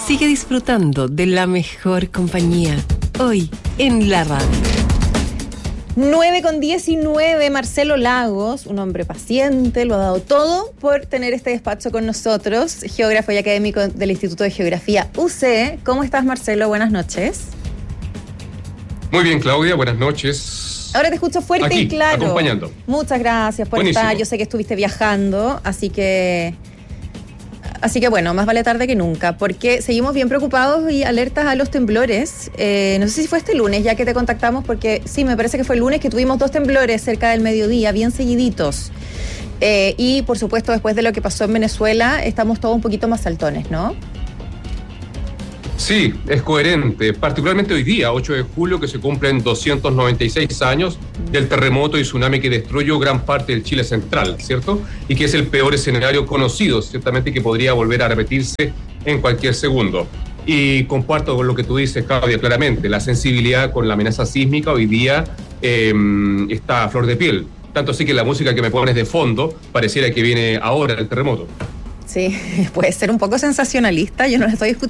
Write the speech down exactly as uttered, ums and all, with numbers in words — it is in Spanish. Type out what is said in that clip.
Sigue disfrutando de la mejor compañía, hoy en la radio. nueve con diecinueve, Marcelo Lagos, un hombre paciente, lo ha dado todo por tener este despacho con nosotros, geógrafo y académico del Instituto de Geografía U C E. ¿Cómo estás, Marcelo? Buenas noches. Muy bien, Claudia, buenas noches. Ahora te escucho fuerte Aquí, y claro. acompañando. Muchas gracias por Buenísimo. estar. Yo sé que estuviste viajando, así que... Así que bueno, más vale tarde que nunca, porque seguimos bien preocupados y alertas a los temblores. Eh, no sé si fue este lunes ya que te contactamos, porque sí, me parece que fue el lunes que tuvimos dos temblores cerca del mediodía, bien seguiditos. Eh, y por supuesto, después de lo que pasó en Venezuela, estamos todos un poquito más saltones, ¿no? Sí, es coherente, particularmente hoy día, ocho de julio, que se cumplen doscientos noventa y seis años del terremoto y tsunami que destruyó gran parte del Chile central, ¿cierto? Y que es el peor escenario conocido, ciertamente, que podría volver a repetirse en cualquier segundo. Y comparto con lo que tú dices, Claudia, claramente, la sensibilidad con la amenaza sísmica hoy día eh, está a flor de piel. Tanto así que la música que me pones de fondo pareciera que viene ahora el terremoto. Sí, puede ser un poco sensacionalista, yo no la estoy escuchando.